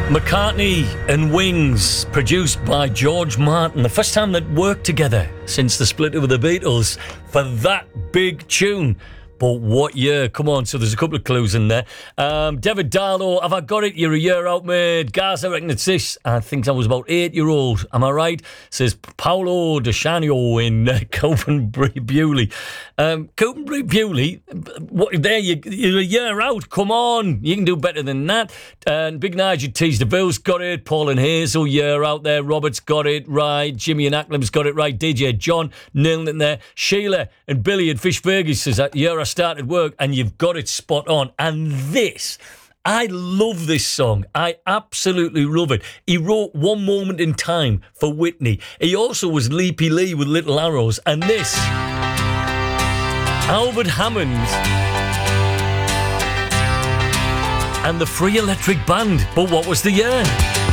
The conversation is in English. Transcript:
McCartney and Wings, produced by George Martin. The first time they'd worked together since the split with the Beatles for that big tune. But what year? Come on, so there's a couple of clues in there. David Darlow, have I got it? You're a year out, mate. Guys, I reckon it's this. I think I was about 8-year-old. Am I right? Says Paolo DeShanio in Copenbury Bewley. Copenbury Bewley, there you're a year out. Come on, you can do better than that. And Big Nigel Tees DeVille's got it. Paul and Hazel, year out there. Robert's got it right. Jimmy and Acklam's got it right. DJ John, nailing it there. Sheila and Billy and Fish Fergus says that year I started work, and you've got it spot on. And this, I love this song. I absolutely love it. He wrote One Moment in Time for Whitney. He also was Leapy Lee with Little Arrows. And this, Albert Hammond and the Free Electric Band. But what was the year?